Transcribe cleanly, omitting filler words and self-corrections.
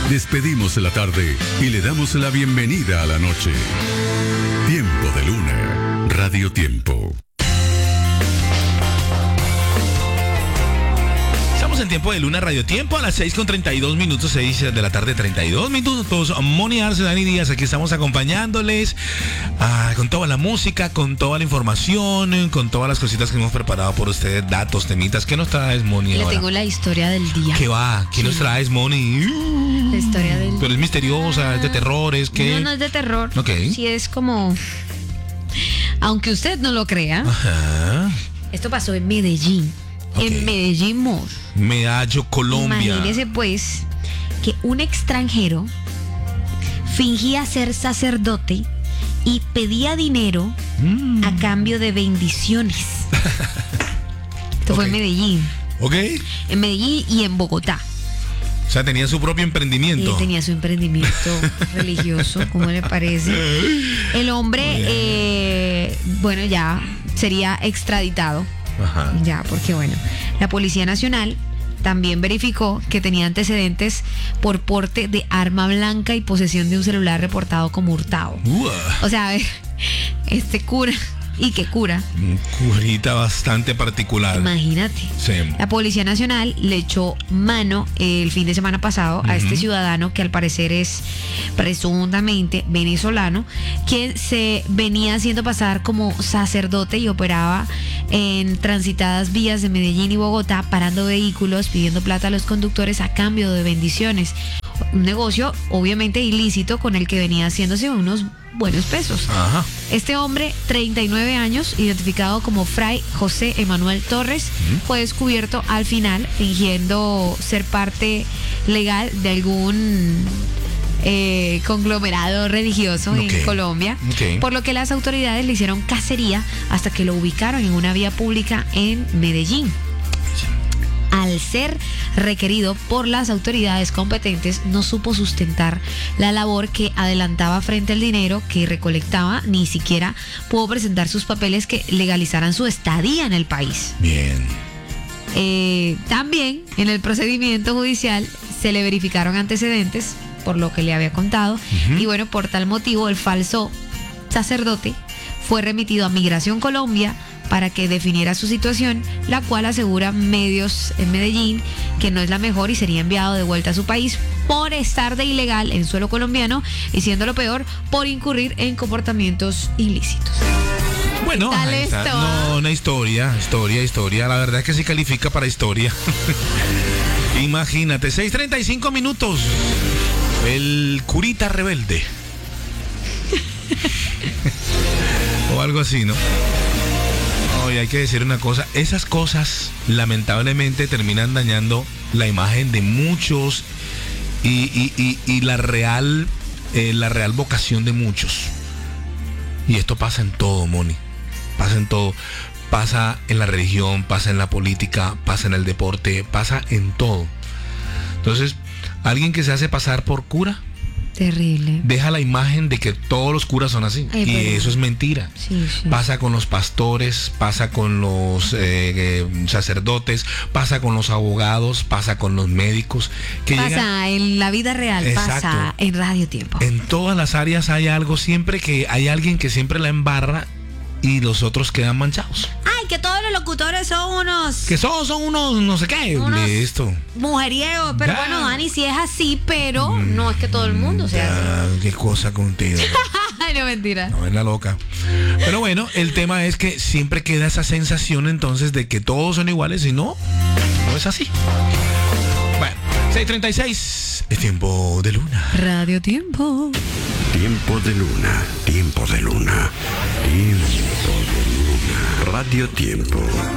Despedimos la tarde y le damos la bienvenida a la noche. Tiempo de Luna, Radio Tiempo. En Tiempo de Luna, Radio Tiempo, a las 6:32, 6 de la tarde, 32 minutos. Moni Arce, Dani Díaz, aquí estamos acompañándoles con toda la música, con toda la información, con todas las cositas que hemos preparado por ustedes, datos, temitas. ¿Qué nos traes, Moni? Le ahora? tengo la historia del día. ¿Qué va? ¿Qué nos traes, Moni? La historia del día. Pero es misteriosa, es de terror, es que... No es de terror. Ok. Sí, es como... Aunque usted no lo crea, Ajá. esto pasó en Medellín. Okay. En Medellín, Mor. Medallo, Colombia. Imagínese pues que un extranjero fingía ser sacerdote y pedía dinero a cambio de bendiciones. Esto fue en Medellín. Ok. En Medellín y en Bogotá. O sea, tenía su propio emprendimiento. Él tenía su emprendimiento religioso, ¿cómo le parece? El hombre, bueno, ya sería extraditado. Ajá. Ya, porque bueno, la Policía Nacional también verificó que tenía antecedentes por porte de arma blanca y posesión de un celular reportado como hurtado. O sea, a ver, este cura, ¿y qué cura? Un curita bastante particular. Imagínate. Sí. La Policía Nacional le echó mano el fin de semana pasado a este ciudadano que al parecer es presuntamente venezolano, quien se venía haciendo pasar como sacerdote y operaba en transitadas vías de Medellín y Bogotá, parando vehículos, pidiendo plata a los conductores a cambio de bendiciones. Un negocio obviamente ilícito con el que venía haciéndose unos buenos pesos. Ajá. Este hombre, 39 años, identificado como Fray José Emanuel Torres, fue descubierto al final fingiendo ser parte legal de algún conglomerado religioso en Colombia, por lo que las autoridades le hicieron cacería hasta que lo ubicaron en una vía pública en Medellín. Al ser requerido por las autoridades competentes, no supo sustentar la labor que adelantaba frente al dinero que recolectaba, ni siquiera pudo presentar sus papeles que legalizaran su estadía en el país. Bien. También en el procedimiento judicial se le verificaron antecedentes, por lo que le había contado, y bueno, por tal motivo el falso sacerdote fue remitido a Migración Colombia para que definiera su situación, la cual asegura medios en Medellín que no es la mejor y sería enviado de vuelta a su país por estar de ilegal en suelo colombiano y, siendo lo peor, por incurrir en comportamientos ilícitos. Bueno, ¿Qué tal ahí está. esto? No, una historia. La verdad es que sí califica para historia. Imagínate, 6:35. El curita rebelde. O algo así, ¿no? Hoy hay que decir una cosa, esas cosas lamentablemente terminan dañando la imagen de muchos y la real vocación de muchos. Y esto pasa en todo, Moni. Pasa en todo. Pasa en la religión, pasa en la política, pasa en el deporte, pasa en todo. Entonces, alguien que se hace pasar por cura, Terrible. deja la imagen de que todos los curas son así. Ay, y pero... eso es mentira. Sí, sí. Pasa con los pastores, pasa con los sacerdotes, pasa con los abogados, pasa con los médicos. Que Pasa llegan... en la vida real. Exacto. Pasa en Radio Tiempo. En todas las áreas hay algo, siempre que hay alguien que siempre la embarra y los otros quedan manchados. Ay, que todos los locutores son unos... Que son unos no sé qué. Unos Listo. mujeriegos. Pero Ya. bueno, Dani, sí es así, pero no es que todo el mundo sea así. Ya, qué cosa contigo. Ay, no, mentira. No, es la loca. Pero bueno, el tema es que siempre queda esa sensación entonces de que todos son iguales y no es así. Bueno, 6:36. Es tiempo de luna. Radio Tiempo. Tiempo de Luna, Tiempo de Luna, Tiempo de Luna, Radio Tiempo.